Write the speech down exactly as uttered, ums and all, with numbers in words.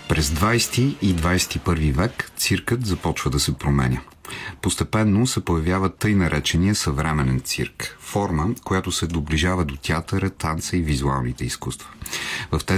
През двайсети и двайсет и първи век циркът започва да се променя. Постепенно се появява тъй наречения съвременен цирк, форма, която се доближава до театъра, танца и визуалните изкуства. В